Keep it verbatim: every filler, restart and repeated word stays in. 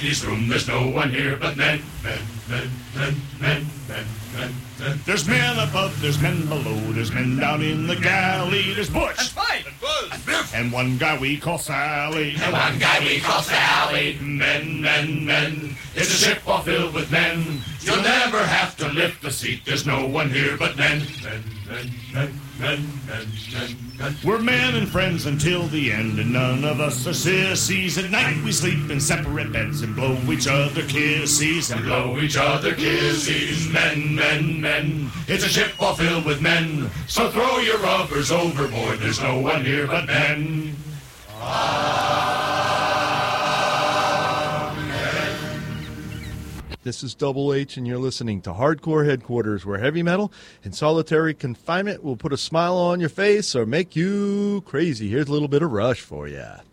This room, there's no one here but men, men, men, men, men, men, men, men. There's men above, there's men below, there's men down in the galley. There's Butch, and Spike, and Buzz, and Biff, and one guy we call Sally, and one guy we call Sally. Men, men, men, it's a ship all filled with men. You'll never have to lift the seat, there's no one here but men, men, men, men, men, men, men, men. We're men and friends until the end, and none of us are sissies. At night we sleep in separate beds and blow each other kisses, and blow each other kisses. Men, men, men, it's a ship all filled with men. So throw your rubbers overboard, there's no one here but men. This is Double H, and you're listening to Hardcore Headquarters, where heavy metal and solitary confinement will put a smile on your face or make you crazy. Here's a little bit of Rush for you.